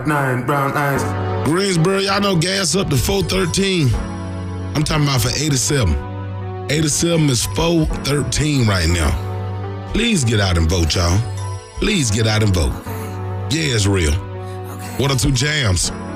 9 brown eyes. Greensboro, y'all know gas up to 413. I'm talking about for 87. 87 is 413 right now. Please get out and vote, y'all. Please get out and vote. Yeah, it's real. 102 Jams.